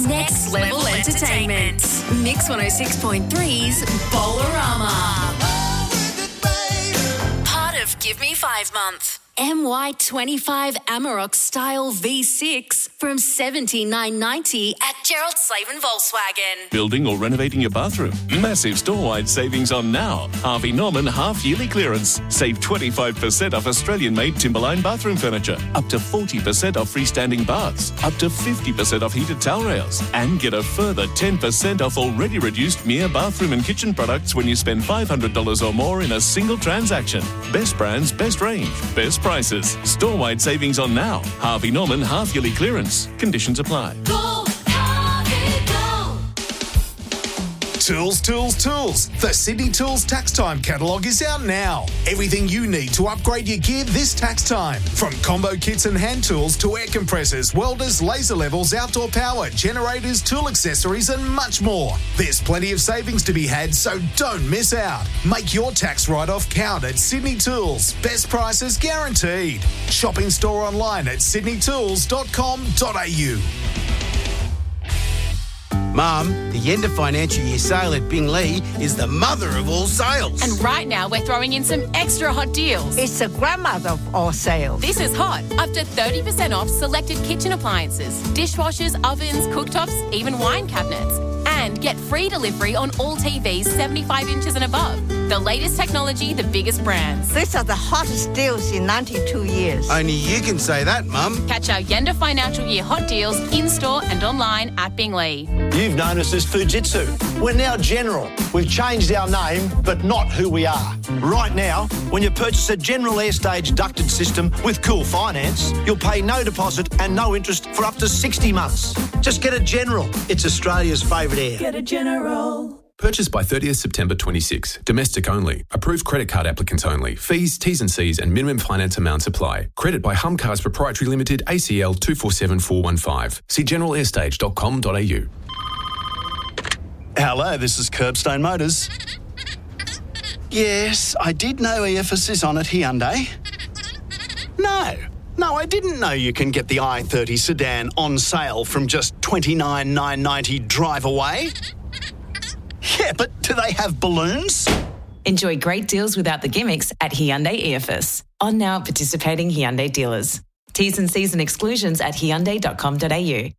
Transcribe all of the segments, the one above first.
Next Level Entertainment. Mix 106.3's Bolorama. Part of Give Me 5 Month. MY25 Amarok Style V6 from $79.90 at Gerald Slavin Volkswagen. Building or renovating your bathroom? Massive store-wide savings on now. Harvey Norman half-yearly clearance. Save 25% off Australian-made Timberline bathroom furniture. Up to 40% off freestanding baths. Up to 50% off heated towel rails. And get a further 10% off already reduced Mia bathroom and kitchen products when you spend $500 or more in a single transaction. Best brands, best range, best prices. Store-wide savings on now. Harvey Norman half-yearly clearance. Conditions apply. Go, Harvey, go! Tools, tools, tools. The Sydney Tools Tax Time catalogue is out now. Everything you need to upgrade your gear this tax time. From combo kits and hand tools to air compressors, welders, laser levels, outdoor power, generators, tool accessories and much more. There's plenty of savings to be had, so don't miss out. Make your tax write-off count at Sydney Tools. Best prices guaranteed. Shopping store online at sydneytools.com.au. Mum, the end of financial year sale at Binglee is the mother of all sales. And right now we're throwing in some extra hot deals. It's the grandmother of all sales. This is hot. Up to 30% off selected kitchen appliances, dishwashers, ovens, cooktops, even wine cabinets. And get free delivery on all TVs 75 inches and above. The latest technology, the biggest brands. These are the hottest deals in 92 years. Only you can say that, Mum. Catch our Yenda Financial Year hot deals in-store and online at Binglee. You've known us as Fujitsu. We're now General. We've changed our name, but not who we are. Right now, when you purchase a General Airstage ducted system with Cool Finance, you'll pay no deposit and no interest for up to 60 months. Just get a General. It's Australia's favourite air. Get a General. Purchase by 30th September 26. Domestic only. Approved credit card applicants only. Fees, T's and C's and minimum finance amounts apply. Credit by Humcars Proprietary Limited, ACL 247415. See generalairstage.com.au. Hello, this is Curbstone Motors. Yes, I did know EFS is on at Hyundai. No, I didn't know you can get the i30 sedan on sale from just $29,990 drive away. Yeah, but do they have balloons? Enjoy great deals without the gimmicks at Hyundai EFS. On now at participating Hyundai dealers. T's and C's and exclusions at hyundai.com.au.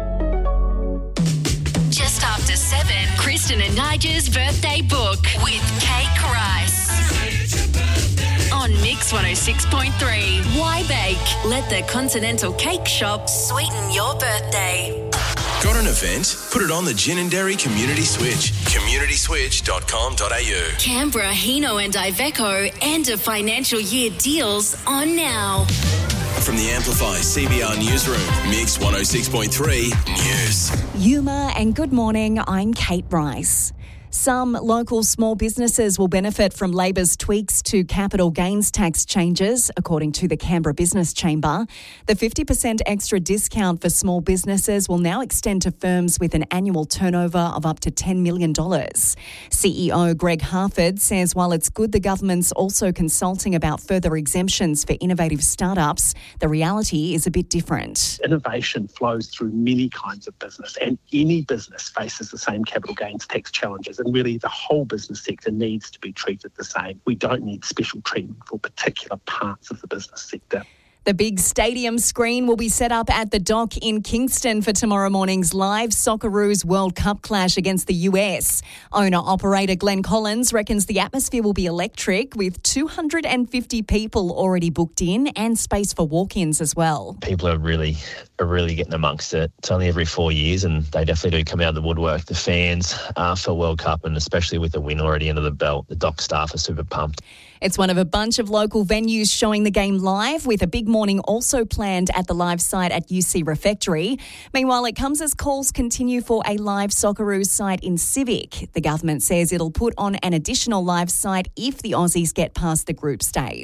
Just after 7, Kristen and Nigel's birthday book with Kate Rice. On Mix 106.3. Why bake? Let the Continental Cake Shop sweeten your birthday. Got an event? Put it on the Gin and Dairy Community Switch. communityswitch.com.au. Canberra, Hino and Iveco end of financial year deals on now. From the Amplify CBR Newsroom, Mix 106.3 News. Yuma and good morning, I'm Kate Rice. Some local small businesses will benefit from Labor's tweaks to capital gains tax changes, according to the Canberra Business Chamber. The 50% extra discount for small businesses will now extend to firms with an annual turnover of up to $10 million. CEO Greg Harford says while it's good the government's also consulting about further exemptions for innovative startups, the reality is a bit different. Innovation flows through many kinds of business, and any business faces the same capital gains tax challenges. And really, the whole business sector needs to be treated the same. We don't need special treatment for particular parts of the business sector. The big stadium screen will be set up at the Dock in Kingston for tomorrow morning's live Socceroos World Cup clash against the US. Owner-operator Glenn Collins reckons the atmosphere will be electric, with 250 people already booked in and space for walk-ins as well. People are really getting amongst it. It's only every 4 years and they definitely do come out of the woodwork. The fans for World Cup, and especially with the win already under the belt, the Dock staff are super pumped. It's one of a bunch of local venues showing the game live, with a big morning also planned at the live site at UC Refectory. Meanwhile, it comes as calls continue for a live Socceroos site in Civic. The government says it'll put on an additional live site if the Aussies get past the group stage.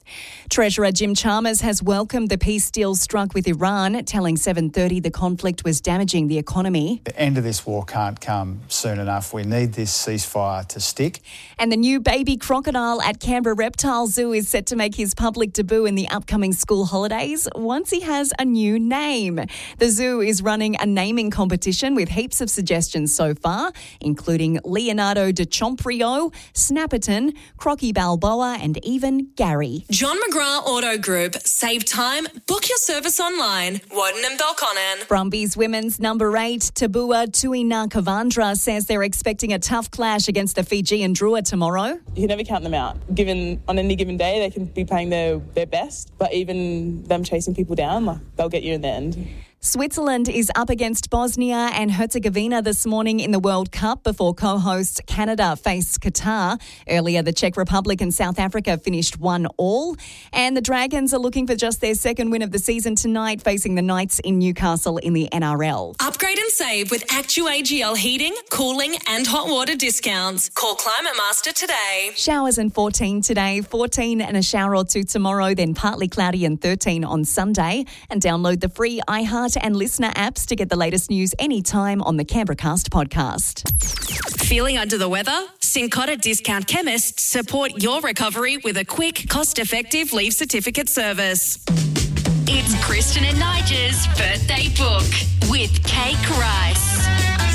Treasurer Jim Chalmers has welcomed the peace deal struck with Iran, telling 7:30 the conflict was damaging the economy. The end of this war can't come soon enough. We need this ceasefire to stick. And the new baby crocodile at Canberra Reptile Zoo is set to make his public debut in the upcoming school holidays once he has a new name. The zoo is running a naming competition with heaps of suggestions so far, including Leonardo DiCaprio, Snapperton, Crocky Balboa and even Gary. John McGrath Auto Group. Save time. Book your service online. Woden and Belconnen. Brumbies women's number 8, Tabua Tuinakavandra, says they're expecting a tough clash against the Fijian Drua tomorrow. You can never count them out. Given on any given day, they can be playing their best, but even them chasing people down, they'll get you in the end. Switzerland is up against Bosnia and Herzegovina this morning in the World Cup before co-host Canada faced Qatar. Earlier, the Czech Republic and South Africa finished 1-1. And the Dragons are looking for just their second win of the season tonight, facing the Knights in Newcastle in the NRL. Upgrade and save with ActuAGL heating, cooling and hot water discounts. Call Climate Master today. Showers and 14 today, 14 and a shower or two tomorrow, then partly cloudy and 13 on Sunday. And download the free iHeart and Listener apps to get the latest news anytime on the Canberracast podcast. Feeling under the weather? Cincotta Discount Chemists support your recovery with a quick, cost-effective leave certificate service. It's Kristen and Nigel's birthday book with Kate Rice.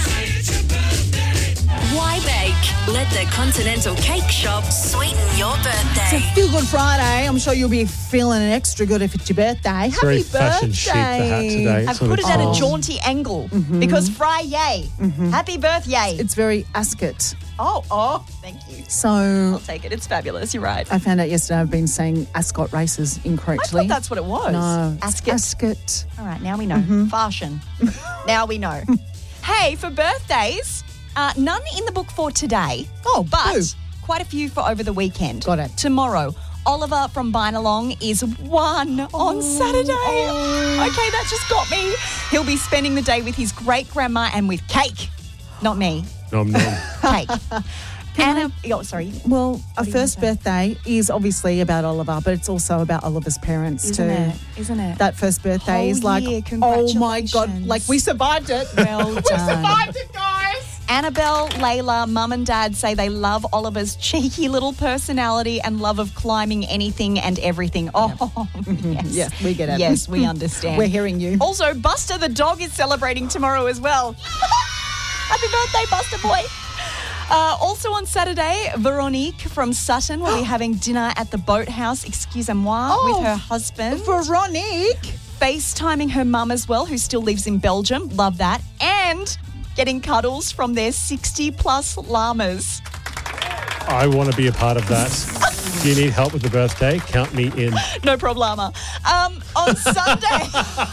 Why bake? Let the Continental Cake Shop sweeten your birthday. It's a Feel Good Friday. I'm sure you'll be feeling extra good if it's your birthday. It's very Happy birthday. fashion chic, the hat today. I've put it at a jaunty angle because Friday. Happy birthday. It's very Ascot. Oh, thank you. So I'll take it. It's fabulous. You're right. I found out yesterday I've been saying Ascot races incorrectly. I thought that's what it was. No, Ascot. Ascot. All right, now we know. Fashion. Now we know. Hey, for birthdays, none in the book for today. But quite a few for over the weekend. Got it. Tomorrow, Oliver from Binalong is 1 on Saturday. Okay, that just got me. He'll be spending the day with his great-grandma and with cake. Not me. Nom nom. Cake. Anna, sorry. Well, a first birthday is obviously about Oliver, but it's also about Oliver's parents too. Isn't it? That first birthday is like, oh my God, like we survived it. Well done. We survived it, guys. Annabelle, Layla, Mum and Dad say they love Oliver's cheeky little personality and love of climbing anything and everything. Oh, yes. Yeah, we get it. Yes, we understand. We're hearing you. Also, Buster the dog is celebrating tomorrow as well. Happy birthday, Buster boy. Also on Saturday, Veronique from Sutton will be having dinner at the Boathouse, excusez-moi, with her husband. Veronique? FaceTiming her mum as well, who still lives in Belgium. Love that. And getting cuddles from their 60-plus llamas. I want to be a part of that. Do you need help with the birthday? Count me in. No problema. On Sunday,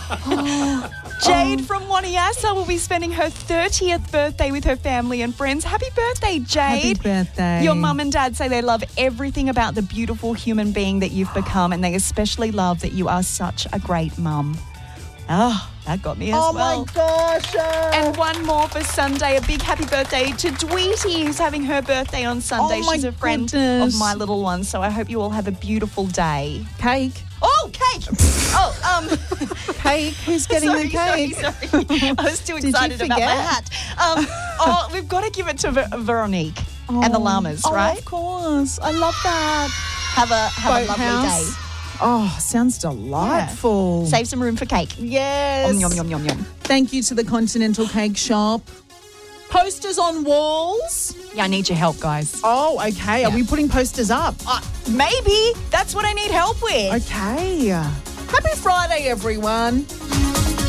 Jade from Waniasa will be spending her 30th birthday with her family and friends. Happy birthday, Jade. Happy birthday. Your mum and dad say they love everything about the beautiful human being that you've become, and they especially love that you are such a great mum. Oh, that got me as well. Oh, my gosh. And one more for Sunday. A big happy birthday to Dweety, who's having her birthday on Sunday. Oh, my She's a friend goodness. of my little one, so I hope you all have a beautiful day. Cake. Oh, cake! Cake. Who's getting the cake? Sorry. I was too excited about my hat. We've got to give it to Veronique and the llamas, right? Of course. I love that. Have a lovely day. Oh, sounds delightful. Yeah. Save some room for cake. Yes. Yum, yum, yum, yum. Thank you to the Continental Cake Shop. Posters on walls. Yeah, I need your help, guys. Oh, okay. Are we putting posters up? Maybe. That's what I need help with. Okay. Happy Friday, everyone.